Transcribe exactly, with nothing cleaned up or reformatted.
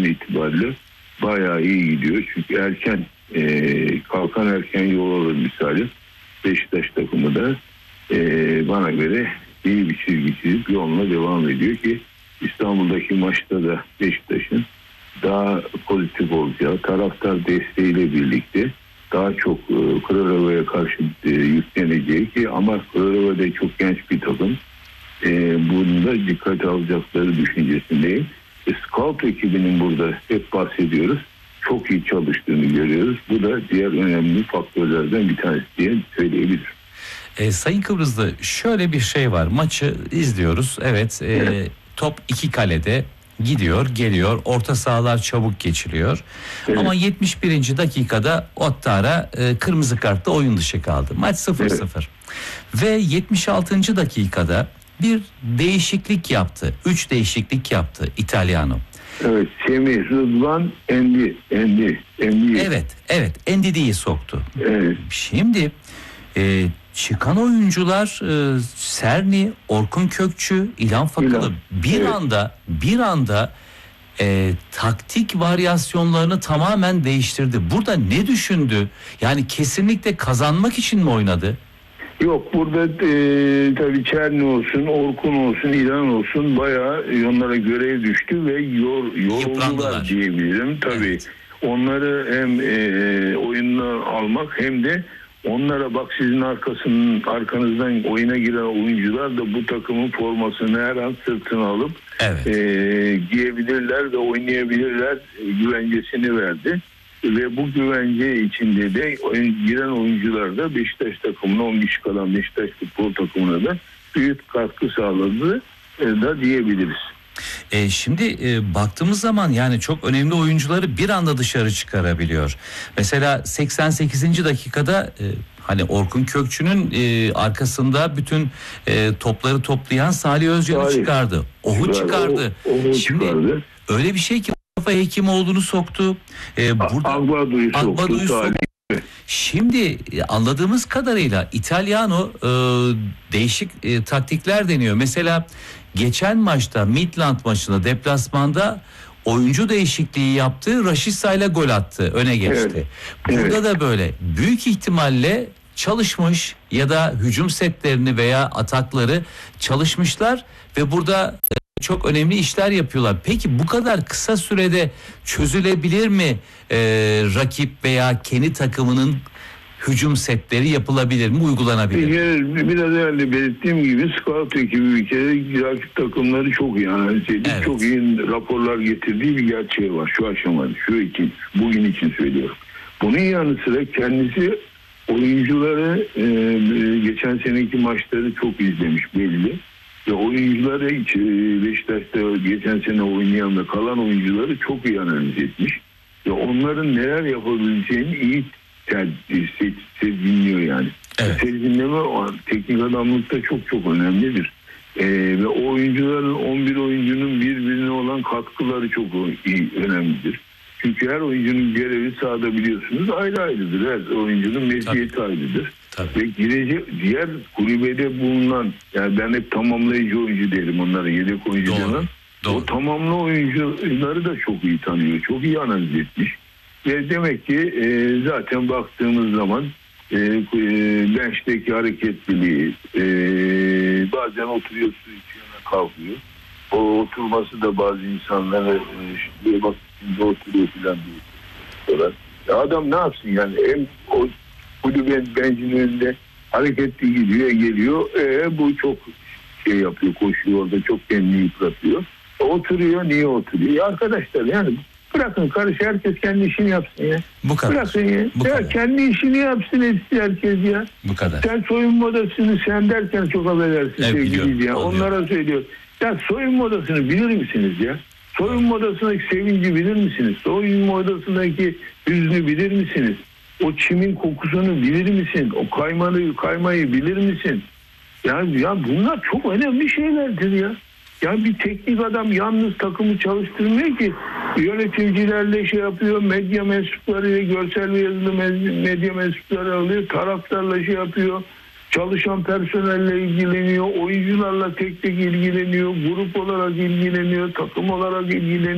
an itibariyle bayağı iyi gidiyor. Çünkü erken e, kalkan erken yol alır misali. Beşiktaş takımı da e, bana göre iyi bir çizgi çizip yoluna devam ediyor ki İstanbul'daki maçta da Beşiktaş'ın daha pozitif olacağı, taraftar desteğiyle birlikte daha çok e, Kralöva'ya karşı e, yükleneceği ki ama Kralöva da çok genç bir takım. E, bunu da dikkate alacakları düşüncesindeyim. E, Scout ekibinin burada hep bahsediyoruz. Çok iyi çalıştığını görüyoruz. Bu da diğer önemli faktörlerden bir tanesi diye söyleyebilirim. E, Sayın Kıbrıslı, şöyle bir şey var. Maçı izliyoruz. Evet, e, evet. Top iki kalede gidiyor, geliyor. Orta sahalar çabuk geçiliyor. Evet. Ama yetmiş birinci dakikada Ottara e, kırmızı kartla oyun dışı kaldı. Maç sıfır sıfır. Evet. Ve yetmiş altıncı dakikada bir değişiklik yaptı. Üç değişiklik yaptı İtalyano. Evet, Semih, Rıdvan, Endi, Endi, Endi. Evet, evet, Endidi'yi soktu. Evet. Şimdi e, çıkan oyuncular e, Serni, Orkun Kökçü, İlhan Fakalı İlhan. bir evet. anda bir anda e, taktik varyasyonlarını tamamen değiştirdi. Burada ne düşündü? Yani kesinlikle kazanmak için mi oynadı? Yok, burada e, tabii Çerni olsun, Orkun olsun, İlhan olsun bayağı onlara görev düştü ve yor, yoruldular diyebilirim. Tabii evet. Onları hem e, oyundan almak hem de onlara bak sizin arkasının arkanızdan oyuna giren oyuncular da bu takımın formasını her an sırtına alıp evet. e, giyebilirler ve oynayabilirler güvencesini verdi. Ve bu güvence içinde de oyun, giren oyuncular da Beşiktaş takımına, on kişi kalan Beşiktaş futbol takımına da büyük katkı sağladı e, da diyebiliriz. E, şimdi e, baktığımız zaman yani çok önemli oyuncuları bir anda dışarı çıkarabiliyor. Mesela seksen sekizinci dakikada e, hani Orkun Kökçü'nün e, arkasında bütün e, topları toplayan Salih Özcan'ı çıkardı. Ohu çıkardı. O, Ohu şimdi çıkardı. Öyle bir şey ki Mustafa Hekimoğlu'nu soktu. Ee, burada Agbado'yu soktu. soktu. Şimdi anladığımız kadarıyla İtalyano e, değişik e, taktikler deniyor. Mesela geçen maçta Midland maçında deplasmanda oyuncu değişikliği yaptı. Rashica ile gol attı. Öne geçti. Evet. Burada evet. da böyle büyük ihtimalle çalışmış ya da hücum setlerini veya atakları çalışmışlar ve burada çok önemli işler yapıyorlar. Peki bu kadar kısa sürede çözülebilir mi e, rakip veya kendi takımının hücum setleri, yapılabilir mi, uygulanabilir mi? Bir, biraz evvel belirttiğim gibi scout ekibi bir kere rakip takımları çok iyi analiz edip evet. çok iyi raporlar getirdiği bir gerçeği var şu aşamada, şu için, bugün için söylüyorum. Bunun yanı sıra kendisi oyuncuları e, geçen seneki maçları çok izlemiş belli. Ve oyuncuları hiç Beşiktaş'ta geçen sene oynayan ve kalan oyuncuları çok iyi analiz etmiş. Ve onların neler yapabileceğini iyi sezginliyor yani. Evet. Sezginleme teknik adamlıkta çok çok önemlidir. Ee, ve o oyuncuların on bir oyuncunun birbirine olan katkıları çok iyi, önemlidir. Çünkü her oyuncunun görevi sahada biliyorsunuz ayrı ayrıdır. Her oyuncunun meziyeti ayrıdır. Tabii. Ve girecek diğer kulübede bulunan, yani ben hep tamamlayıcı oyuncu derim onlara, yedek oyuncu demem. O tamamlı oyuncuları da çok iyi tanıyor, çok iyi analiz etmiş. Ve demek ki e, zaten baktığımız zaman e, e, bench'teki hareketliliği, e, bazen oturuyor su içiyor, kalkıyor. O oturması da bazı insanlara e, bak şimdi oturuyor falan diyor. Ya adam ne yapsın yani, hem o kulübenin bencinin önünde hareketli gidiyor geliyor. E, bu çok şey yapıyor, koşuyor orada, çok kendini yıpratıyor. E, oturuyor, niye oturuyor? Ya arkadaşlar yani bırakın karış, herkes kendi işini yapsın ya. Bu kadar. Bırakın ya. Bu ya kadar. Kendi işini yapsın hepsi, herkes ya. Bu kadar. Sen soyunma odasını sen derken çok affedersin evet, sevgili ya. Onlara söylüyor. Ya soyunma odasını bilir misiniz ya? Soyunma odasındaki sevinci bilir misiniz? Soyunma odasındaki hüznü bilir misiniz? O çimin kokusunu bilir misin? O kaymayı, kaymayı bilir misin? Ya, ya bunlar çok önemli şeylerdir ya. Ya bir teknik adam yalnız takımı çalıştırmıyor ki. Yöneticilerle şey yapıyor, medya mensupları, görsel ve yazılı medya mensupları alıyor, taraftarla şey yapıyor. Çalışan personelle ilgileniyor, oyuncularla tek tek ilgileniyor, grup olarak ilgileniyor, takım olarak ilgileniyor.